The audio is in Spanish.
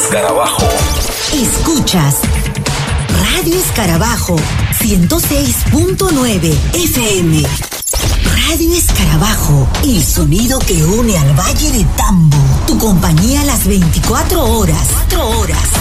Escarabajo. Escuchas Radio Escarabajo 106.9 FM. Radio Escarabajo, el sonido que une al Valle de Tambo. Tu compañía a las 24 horas.